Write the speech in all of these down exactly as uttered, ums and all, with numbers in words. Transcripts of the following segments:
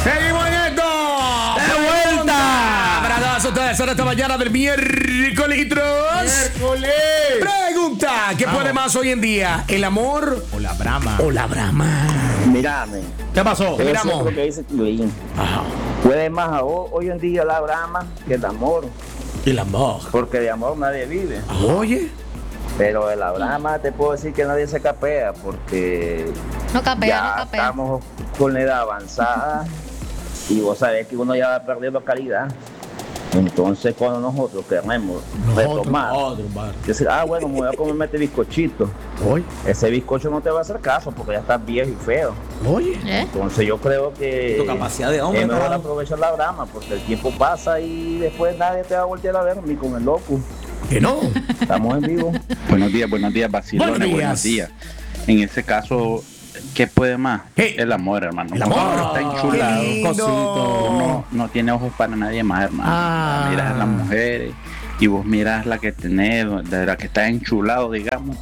Seguimos en esto. ¡De vuelta! Para todas ustedes en esta mañana del miércoles. ¡Miércoles! Pregunta: ¿qué Vamos. puede más hoy en día? ¿El amor O la brama. o la brama? Mírame, ¿Qué pasó? es Miramos. cierto lo que dice Luis. Ajá. Puede más a- hoy en día la brama que el amor, El amor. porque de amor nadie vive. Oye. Pero de la brama te puedo decir que nadie se capea, porque No capea, ya no capea. estamos con la edad avanzada y vos sabés que uno ya va perdiendo calidad. Entonces cuando nosotros queremos retomar, Otro bar. decir, ah bueno, me voy a comerme este bizcochito, Oye. ese bizcocho no te va a hacer caso porque ya estás viejo y feo. Oye. ¿Eh? Entonces yo creo que Tu capacidad de hombre, es mejor cabrón. aprovechar la brama porque el tiempo pasa y después nadie te va a voltear a ver ni con el loco. Que no. Estamos en vivo. Buenos días, buenos días, vacilones, Buenos buenos días. días. En ese caso, ¿qué puede más? ¿Qué? El amor, hermano. El amor. Cuando está enchulado, Qué lindo. cosito, uno no tiene ojos para nadie más, hermano. Ah. Miras a las mujeres y vos miras la que tenés, de la que está enchulado, digamos,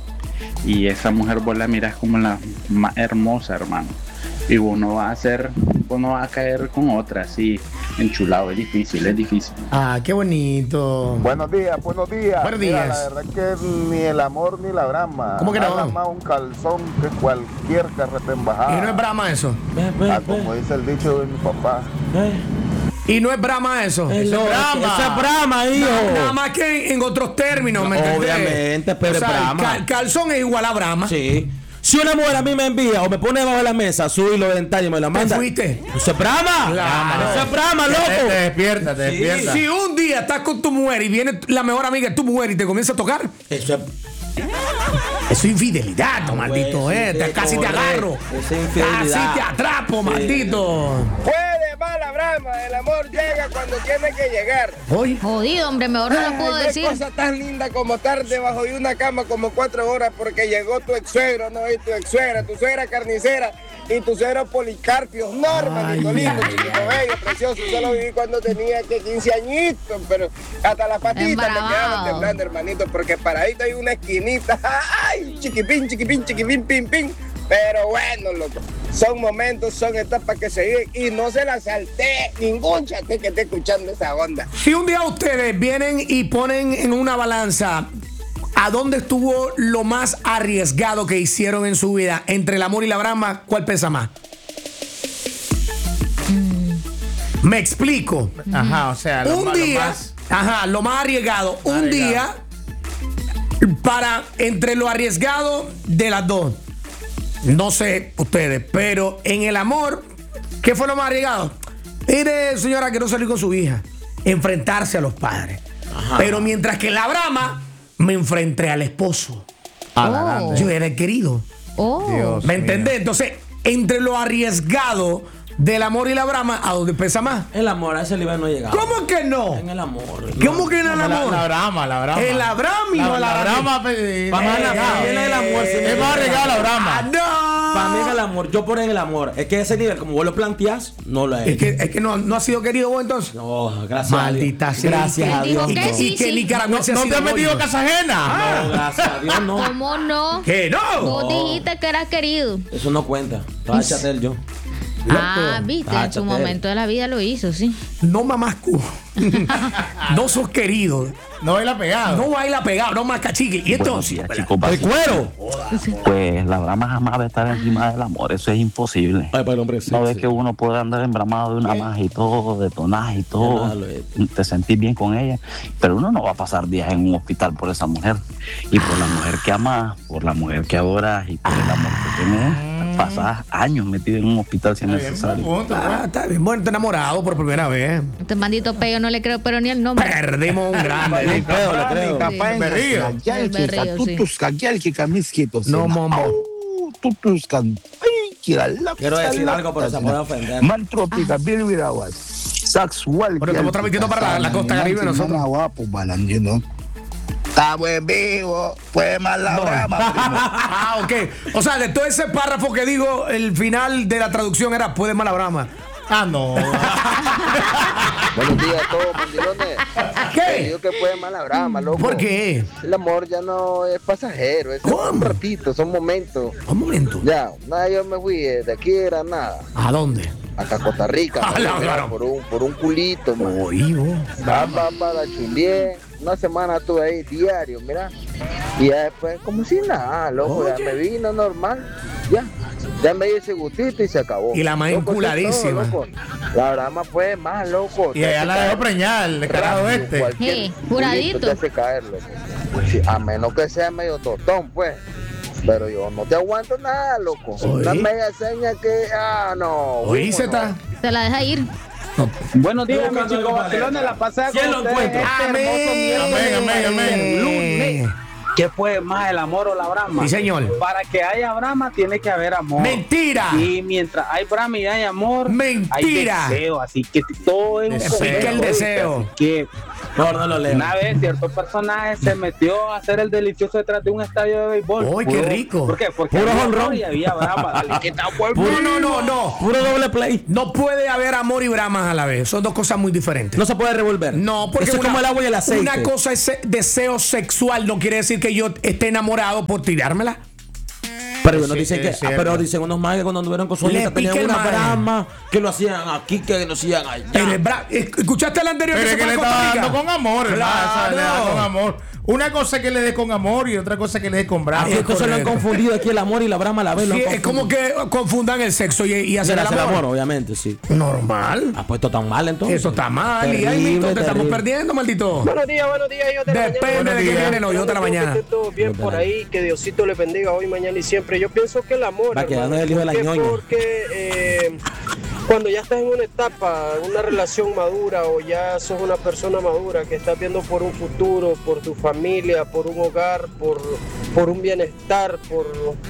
y esa mujer vos la miras como la más hermosa, hermano. Y vos no vas a hacer, vos no vas a caer con otra así, enchulado. Es difícil, es difícil. Ah, qué bonito. Buenos días, buenos días. Buenos Mira, días. la verdad que ni el amor ni la brama. ¿Cómo que no? Haga más un calzón que cualquier carreta embajada. Y no es brama eso. Ve, ve, Ah, ve, como dice el dicho de mi papá. ve. Y no es brama eso. Eso es brama. Eso es brama, hijo. Nada más que en otros términos, ¿me entendés? Obviamente, pero O sea, es brama. cal- calzón es igual a brama. Sí. Si una mujer a mí me envía o me pone debajo de la mesa, sube los dentales y me la ¿Te manda. fuiste? Eso es brama. Claro. Eso es brama, Te, te loco. despierta, te Sí. despierta. Si un día estás con tu mujer y viene la mejor amiga de tu mujer y te comienza a tocar, Eso es. eso es infidelidad, Ah, maldito, güey, eh. sí, Te- casi te correcto. agarro. Eso es infidelidad. Casi te atrapo, Sí. Puede maldito. más la brama, el amor llega cuando tiene que llegar. Oye. Jodido, hombre, mejor no lo Ay, puedo no hay decir. cosa tan linda como estar debajo de una cama como cuatro horas porque llegó tu ex suegro, no, y tu ex suegra, tu suegra carnicera y tu suegro Policarpio. No, hermanito Ay, lindo, ay, chiquito bello, precioso. Yo lo viví cuando tenía que quince añitos, pero hasta las patitas me Embarazado. quedaban temblando, hermanito, porque paradito hay una esquinita. Ay, chiquipín, chiquipín, chiquipín, pin, pin. Pero bueno, loco, son momentos, son etapas que se viven y no se las salté ningún chate que esté escuchando esa onda. Si un día ustedes vienen y ponen en una balanza a dónde estuvo lo más arriesgado que hicieron en su vida, entre el amor y la brama, ¿cuál pesa más? Me explico. Ajá, o sea, lo Un más- lo día, más- ajá, lo más arriesgado, un Arriesgado. día para entre lo arriesgado de las dos. No sé ustedes, pero en el amor, ¿qué fue lo más arriesgado? Mire, señora, que no salir con su hija, enfrentarse a los padres. Pero mientras que en la brama me enfrenté al esposo. Oh. Yo era el querido. Oh. Dios ¿Me mío. entendés? Entonces, entre lo arriesgado del amor y la brama, ¿a dónde pesa más? El amor a ese nivel no ha llegado. ¿Cómo que no? En el amor. ¿Cómo que en el La, amor? la brama, la brama. En la brama, hijo La, de la la brama. brama. pe- Para mí eh, la- para mí eh, el amor sí me Es más llega. arriesgada la Ah, brama. no. Para mí en el amor, yo por en el amor. Es que ese nivel, como vos lo planteás, no lo he Es hecho. que, es que no, no ha sido querido vos entonces. No, gracias Maldita a Dios. sea. Gracias a Dijo Dios. que no. sí. Y que nicaragüense ha ¿No te sido has metido hoyo. casa ajena? No, gracias a Dios no. ¿Cómo no? ¿Qué no? Vos dijiste que eras querido. Eso no cuenta. Táchate el yo. Ah, viste, en Táchate. su momento de la vida lo hizo, sí. No mamascu. No sos querido. No baila pegado. No baila pegado, no más cachique. Y Buenos entonces, días, chicos, El vacilones. cuero. Pues la brama jamás va a estar encima del amor, eso es imposible. Ay, para el hombre No ves sexy. que uno puede andar embramado de una más y todo, de tonaje y todo, Ya lo es. te sentís bien con ella, pero uno no va a pasar días en un hospital por esa mujer. Y por la mujer que amas, por la mujer que adoras y por el amor que tienes, pasás años metido en un hospital si es Está bien, necesario. buen punto, ah, está bien. Bueno, está enamorado por primera vez. Este maldito pello no le creo, pero ni el nombre. Perdimos un grande. Ni pedo, le creo. Capaz Sí. me río. El berrío, sí. No, momo. Quiero decir algo, pero se puede ofender. Mantrópica, bien viraguas. Sexual. Pero estamos transmitiendo para la, la costa caribe nosotros. Guapo, balan, you know. Estamos en vivo. Puede más la brama, primo. Ah, ok. O sea, de todo ese párrafo que digo, el final de la traducción era puede mala brama. Ah, no. Buenos días a todos, mandilones. Te ¿Qué? digo que puede mala brama, loco. ¿Por qué? El amor ya no es pasajero, es ¿Cómo? un ratito, son momentos. Un momento. Ya, nada, yo me fui, eh, de aquí era nada. ¿A dónde? acá a Costa Rica, Ah, ¿no? claro. por, un, por un culito, man. Oí, vos. Va, va, va, la chulié. Una semana estuve ahí diario, mira. Y ya después, como si nada, loco, ya Oye. me vino normal. Ya, ya me di ese gustito y se acabó. Y la más Loco, eso es enculadísima. todo, loco. La brama fue más, loco. Y allá la dejó preñar, el descarado Rápido, este. cualquier Sí, culito juradito. te hace caer, loco. Sí, a menos que sea medio tostón, pues. Pero yo no te aguanto nada, loco. Oí. Una media seña que, ah, no. Oí, vámonos. Zeta. Se la deja ir. Buenos días, Estoy mis buscando chicos mi vacilones, paleta. la pasada ¿Quién con lo ustedes encuentra? este hermoso miércoles, Amén, amén, amén. lunes. ¿Qué fue más, el amor o la brama? Sí, señor. Para que haya brama tiene que haber amor. Mentira. Y mientras hay brama y hay amor, Mentira. hay deseo. Así que todo es un Deseo. conjunto, el deseo. Así que Mejor no lo leo. una vez cierto personaje se metió a hacer el delicioso detrás de un estadio de béisbol. ¡Uy, qué Puro- rico! ¿Por qué? Porque Puro había jonrón. amor y había brama. Dale, ¿qué tal, buen No, no, no, no. Puro doble play. No puede haber amor y bramas a la vez. Son dos cosas muy diferentes. No se puede revolver. No, porque Eso es una- como el agua y el aceite. Una cosa es se- deseo sexual, no quiere decir que yo esté enamorado por tirármela. Pero unos Sí, dicen que, es ah, cierto. pero dicen unos más que cuando anduvieron con su Le hija tenían pica el una maje. brama que lo hacían aquí, que lo hacían allá. Eres bra- ¿Escuchaste el anterior Pero que es se que fue le a está Costa Rica? dando con amor, hermano. O sea, le da Claro. con amor. Una cosa es que le dé con amor y otra cosa es que le dé con bravo. Así entonces lo han correcto. confundido aquí el amor y la brama a la vez. Lo Sí, han es como confundido. que confundan el sexo y, y hacer el hacer amor. amor, obviamente, sí. Normal. Ha puesto tan mal entonces. Eso está mal. y ahí Terrible, mismo te estamos terrible. perdiendo, maldito. Buenos días, buenos días, yo de la Depende mañana. de qué días. viene el hoyo de la mañana. Que esté todo bien Dios por bendiga. ahí, que Diosito le bendiga hoy, mañana y siempre. Yo pienso que el amor, Va hermano, quedando el hijo de la ¿por qué? ñoña. Porque eh, cuando ya estás en una etapa, una relación madura o ya sos una persona madura que estás viendo por un futuro, por tu familia, por un hogar, por, por un bienestar, por,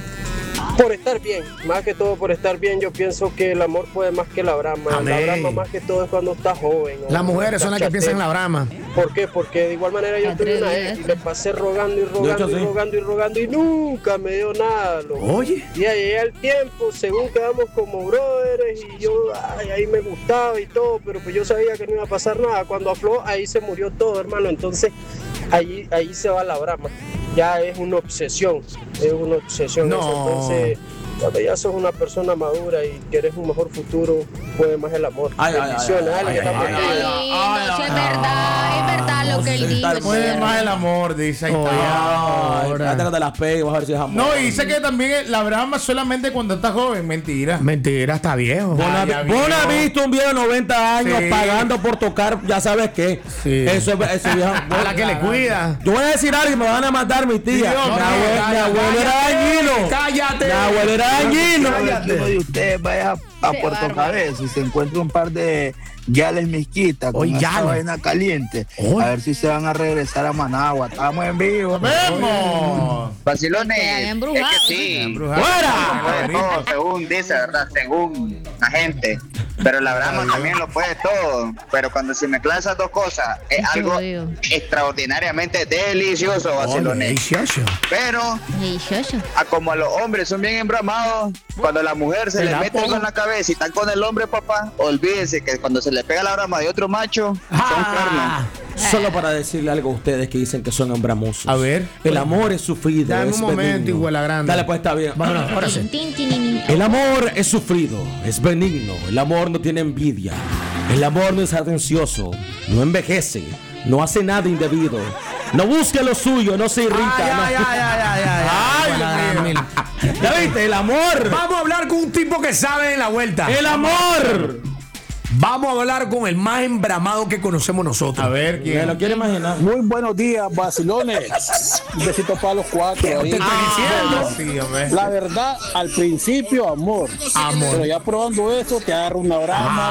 por estar bien, más que todo por estar bien, yo pienso que el amor puede más que la brama. Amén. La brama más que todo es cuando estás joven. o Las mujeres estás son las que piensan en la chateando. brama. ¿Por qué? Porque de igual manera yo tuve una ex y le pasé rogando y rogando hecho, y sí. rogando y rogando y nunca me dio nada, loco. Oye. Y ahí llega el tiempo, según quedamos como brothers y yo, ay, ahí me gustaba y todo, pero pues yo sabía que no iba a pasar nada. Cuando afló, ahí se murió todo, hermano. Entonces, ahí, ahí se va la brama. Ya es una obsesión, es una obsesión. No. eso. Entonces, cuando ya sos una persona madura y quieres un mejor futuro, puede más el amor. Ay, ay, ay, Bendiciones, ay, dale, ay, que estamos ay, aquí. ay, Ay, no, sí, es verdad, es verdad lo que él dijo. es Puede cierto. más el amor, dice. Ahí Oye, está. Ay, ahora. espérate que te las pegue, vas a ver si es amor. No, y dice que también la brama solamente cuando estás joven. Mentira. Mentira, está viejo. Vos no Ah, has- ya vos no has vio. visto un viejo de noventa años Sí. pagando por tocar, ya sabes qué. Sí. Eso es eso viejo. A la que le cuida. Yo voy a decir algo y me van a matar mi tía. Dios, mi no, abuelo, mi cállate, abuelo era dañino. Cállate. Mi abuelo era dañino. Que uno de ustedes vaya a Qué Puerto bárbaro. Cabeza y se encuentra un par de yales misquitas con Oye, esa yales. vaina caliente. Oye. A ver si se van a regresar a Managua. Estamos en vivo. ¡Vemos! Vacilones, Te habían es embrujado. que sí. ¡Fuera! Puede todo, según dice, ¿verdad? Según la gente. Pero la brama también lo puede todo. Pero cuando se mezclan esas dos cosas, es Qué algo jodido. extraordinariamente delicioso, Oye, vacilones. delicioso. Pero, Ey, Shosho. a como los hombres son bien embramados, cuando la mujer se ¿Se le la mete pongo? algo en la cabeza y están con el hombre, papá, olvídense que cuando se le pega la brama de otro macho, son Ah. cuernos. Solo para decirle algo a ustedes que dicen que son embramosos. A ver. El amor es sufrido. Dame es un momento, benigno. igual a grande. Dale, pues está bien. Vámonos, ahora sí. Tin, tin, tin, tin. El amor es sufrido, es benigno. El amor no tiene envidia. El amor no es atencioso, no envejece, no hace nada indebido. No busca lo suyo, no se irrita. Ay, no- ay, ay, ay, ay, ay, ay, Ay, ay, Dios mil. mío. ¿Ya viste? El amor. Vamos a hablar con un tipo que sabe en la vuelta. El amor. Vamos a hablar con el más embramado que conocemos nosotros. A ver Me quién. lo quiere imaginar. Muy buenos días, vacilones. Un besito para los cuatro. ¿Qué ahí. te estoy diciendo? Ah, sí, hombre. La verdad, al principio, amor. Amor. Pero ya probando eso, te agarra una brama,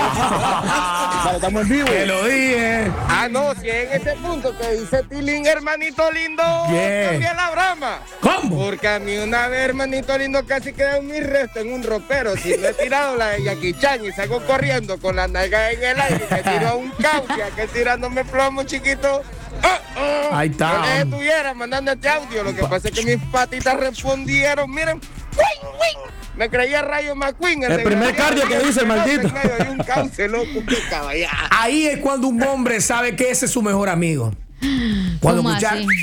loco. Vale, estamos en vivo. Te lo dije. Ah, no, si es en ese punto que dice Tilín, hermanito lindo, Yeah. también la brama. ¿Cómo? Porque a mí una vez, hermanito lindo, casi queda en mi resto en un ropero. Si no he tirado la de Jackie Chan y salgo corriendo con la nalga en el aire, me tiro a un caucia, que tirándome plomo chiquito. Ah, ah. Ahí está. Yo les estuviera mandando este audio. Lo que pasa es que mis patitas respondieron, miren, ¡wing, wing! Me creía Rayo McQueen. El primer cardio que dice el maldito. En medio hay un cauce, loco, qué caballada. Ahí es cuando un hombre sabe que ese es su mejor amigo. Cuando ¿Cómo escuchar. así?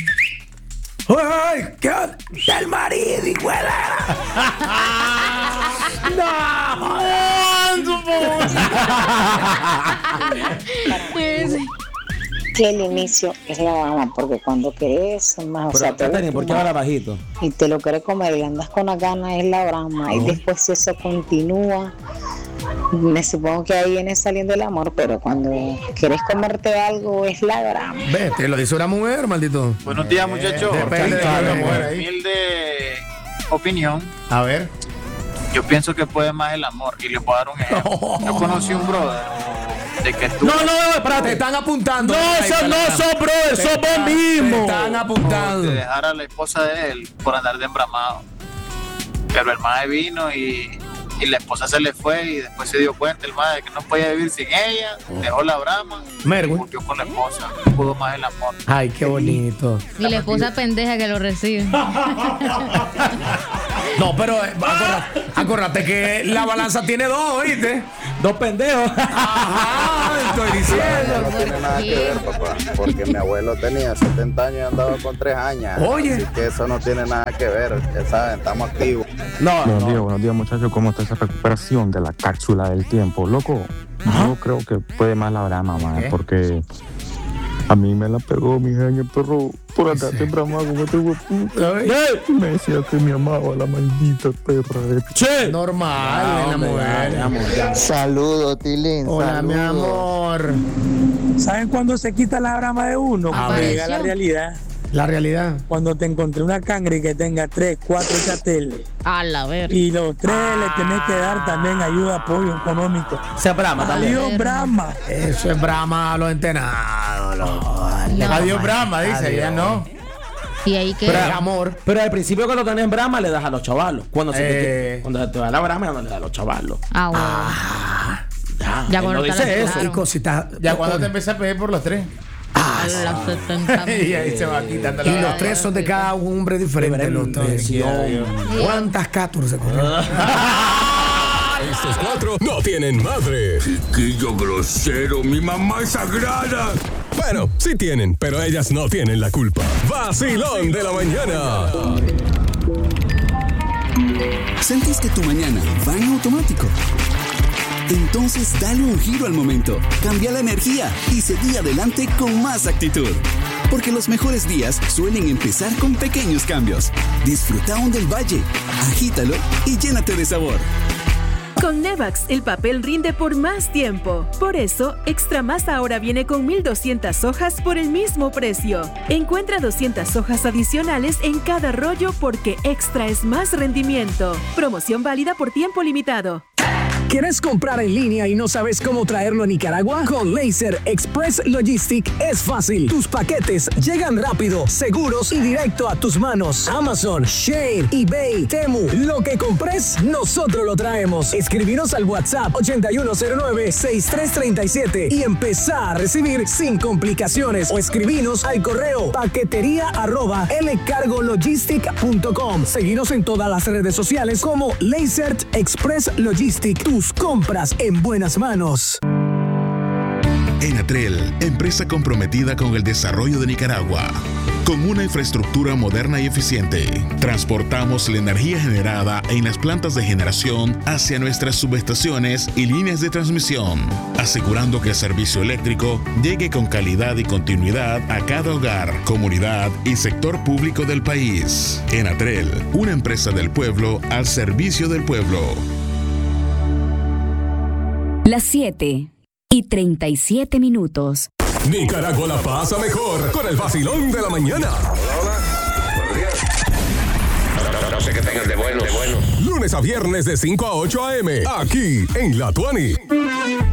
¡Ay! ¿Qué? ¡El marido, hijuela! ¡No! Que el inicio es la dama, porque cuando querés más, o Pero, sea, te Catherine, ¿por qué habla bajito? y te lo querés comer y andas con la gana es la brama, y después si eso continúa, me supongo que ahí viene saliendo el amor, pero cuando querés comerte algo es la brama. Ve, te lo dice una mujer, maldito. Buenos días, muchachos. Depende de la mujer ahí. Humilde opinión. A ver. Yo pienso que puede más el amor. Y les voy a dar un ejemplo. Yo conocí un brother de que tú. No, no, no, espérate. Te están apuntando. No, eso no son brothers, Te son están- vos mismos. Te están apuntando. De dejar a la esposa de él por andar de embramado. Pero el mae vino y, y la esposa se le fue y después se dio cuenta el mae de que no podía vivir sin ella, dejó la brama y Merwin. volvió con la esposa. No pudo más el amor. Ay, qué bonito. Y la esposa pendeja que lo recibe. No, pero eh, acuérdate, acuérdate que la balanza tiene dos, ¿oíste? Dos pendejos. Ajá, estoy diciendo. No tiene nada que ver, papá, porque mi abuelo tenía setenta años y andaba con tres años. Oye. Así que eso no tiene nada que ver, ya saben, estamos activos. No, Buenos no. días, buenos días, muchachos. ¿Cómo está esa recuperación de la cápsula del tiempo? Loco, yo creo que puede más la brama, man, porque a mí me la pegó mi genio perro por andar de brama con este hueputa. Me decía que me amaba la maldita perra. Che. Normal, en la mujer. Saludos, Tilín. Hola, mi amor. ¿Saben cuándo se quita la brama de uno? Cuando ver. llega la realidad. La realidad. Cuando te encontré una cangre que tenga tres, cuatro chateles. A la ver. Y los tres le tenés que dar también ayuda, apoyo económico. Se brama también. Adiós, Brahma. Eso es brama a los entrenados. loco. No. Adiós, Brahma, dice. Adiós. Ya no. Y ahí que. Pero, Es amor. pero al principio cuando tenés brama le das a los chavalos. Cuando, se Eh. te, cuando te da la brama no le das a los chavalos. Ah, bueno. Ya, Ya él cuando no te la dice eso. claro. Y cositas. Ya cuando te empecé a pedir por los tres. A los setenta. Y ahí se va quitando Y la los tres son de cada hombre diferente. Los tres. Sí, obvio. ¿Cuántas catorce se corren? Estos cuatro no tienen madre. Chiquillo grosero, mi mamá es sagrada. Bueno, sí tienen, pero ellas no tienen la culpa. Vacilón de la mañana. ¿Sentís que tu mañana va en automático? Entonces dale un giro al momento, cambia la energía y seguí adelante con más actitud. Porque los mejores días suelen empezar con pequeños cambios. Disfruta aún del valle, agítalo y llénate de sabor. Con Nevax, el papel rinde por más tiempo. Por eso, Extra Más ahora viene con mil doscientas hojas por el mismo precio. Encuentra doscientas hojas adicionales en cada rollo porque Extra es más rendimiento. Promoción válida por tiempo limitado. ¿Quieres comprar en línea y no sabes cómo traerlo a Nicaragua? Con Laser Express Logistic es fácil. Tus paquetes llegan rápido, seguros y directo a tus manos. Amazon, Shein, eBay, Temu. Lo que compres, nosotros lo traemos. Escribinos al WhatsApp ochenta y uno cero nueve, sesenta y tres treinta y siete y empezá a recibir sin complicaciones. O escribinos al correo paquetería arroba lcargologistic punto com. Seguinos en todas las redes sociales como Laser Express Logistic. Tus compras en buenas manos. Enatrel, empresa comprometida con el desarrollo de Nicaragua. Con una infraestructura moderna y eficiente, transportamos la energía generada en las plantas de generación hacia nuestras subestaciones y líneas de transmisión, asegurando que el servicio eléctrico llegue con calidad y continuidad a cada hogar, comunidad y sector público del país. Enatrel, una empresa del pueblo al servicio del pueblo. Las siete y treinta y siete minutos. Nicaragua la pasa mejor con el vacilón de la mañana. No sé qué tengan de bueno, de bueno. Lunes a viernes de cinco a ocho a eme, aquí en La Tuani.